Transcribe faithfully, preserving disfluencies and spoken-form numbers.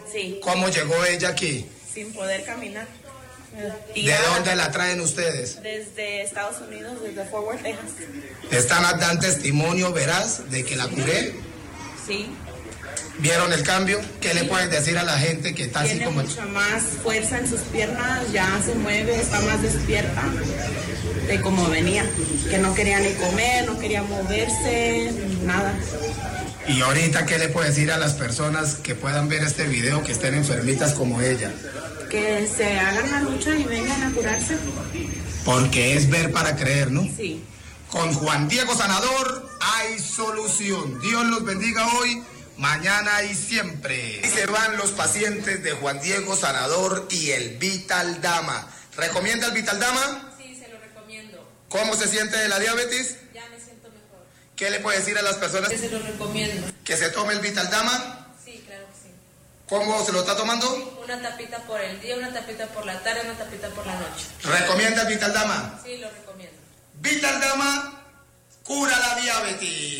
Sí. ¿Cómo llegó ella aquí? Sin poder caminar. ¿De dónde la traen ustedes? Desde Estados Unidos, desde Fort Worth, Texas. ¿Están dando testimonio veraz de que la curé? Sí. ¿Vieron el cambio? ¿Qué le pueden decir a la gente que está así Tiene como... mucha más fuerza en sus piernas, ya se mueve, está más despierta de como venía, que no quería ni comer, no quería moverse, nada. Y ahorita, ¿qué le puede decir a las personas que puedan ver este video, que estén enfermitas como ella? Que se hagan la lucha y vengan a curarse. Porque es ver para creer, ¿no? Sí. Con Juan Diego Sanador hay solución. Dios los bendiga hoy, mañana y siempre. Y se van los pacientes de Juan Diego Sanador y el Vital Dama. ¿Recomienda el Vital Dama? Sí, se lo recomiendo. ¿Cómo se siente de la diabetes? Ya me siento mejor. ¿Qué le puede decir a las personas? Que se lo recomiendo. ¿Que se tome el Vital Dama? Sí, claro que sí. ¿Cómo se lo está tomando? Una tapita por el día, una tapita por la tarde, una tapita por la noche. ¿Recomienda el Vital Dama? Sí, lo recomiendo. Vital Dama cura la diabetes.